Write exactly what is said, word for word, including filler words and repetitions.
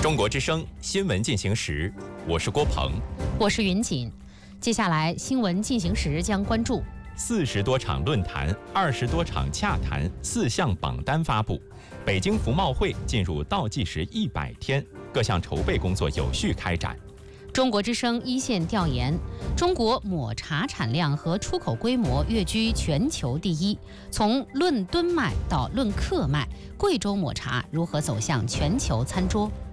中国之声新闻进行时，我是郭鹏， 我是云锦。接下来新闻进行时将关注四十多场论坛、二十多场洽谈，四项榜单发布。北京服贸会进入倒计时一百天，各项筹备工作有序开展。 中国之声一线调研：中国抹茶产量和出口规模跃居全球第一。从论吨卖到论克卖，贵州抹茶如何走向全球餐桌？